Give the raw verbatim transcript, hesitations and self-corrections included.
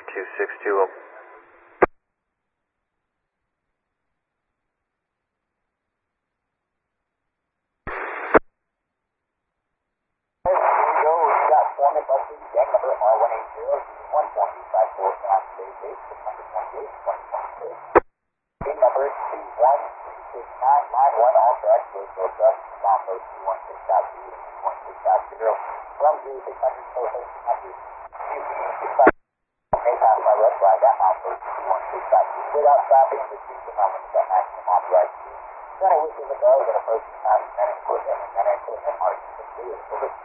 two six two. Without stopping, the system of the maximum authorized speed. Then I wish you the go that approaching time and equipment and margin to do.